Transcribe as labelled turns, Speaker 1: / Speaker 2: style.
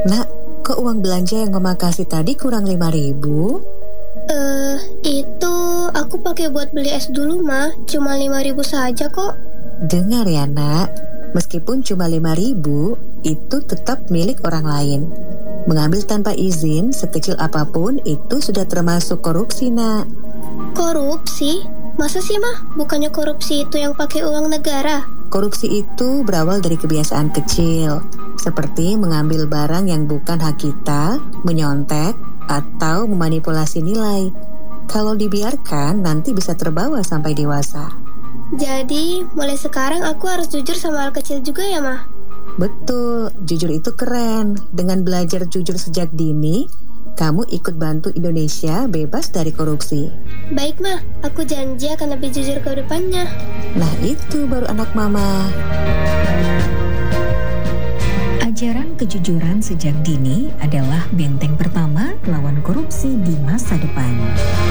Speaker 1: Nak, kok uang belanja yang Mama kasih tadi kurang 5.000?
Speaker 2: Itu aku pakai buat beli es dulu, Ma. Cuma 5.000 saja kok.
Speaker 1: Dengar ya, Nak. Meskipun cuma 5.000, itu tetap milik orang lain. Mengambil tanpa izin, sekecil apapun, itu sudah termasuk korupsi, Nak.
Speaker 2: Korupsi? Masa sih, Ma? Bukannya korupsi itu yang pakai uang negara?
Speaker 1: Korupsi itu berawal dari kebiasaan kecil, seperti mengambil barang yang bukan hak kita, menyontek, atau memanipulasi nilai. Kalau dibiarkan, nanti bisa terbawa sampai dewasa.
Speaker 2: Jadi, mulai sekarang aku harus jujur sama hal kecil juga ya, Ma?
Speaker 1: Betul, jujur itu keren. Dengan belajar jujur sejak dini, kamu ikut bantu Indonesia bebas dari korupsi.
Speaker 2: Baik, Ma. Aku janji akan lebih jujur ke depannya.
Speaker 1: Nah, itu baru anak mama.
Speaker 3: Ajaran kejujuran sejak dini adalah benteng pertama lawan korupsi di masa depan.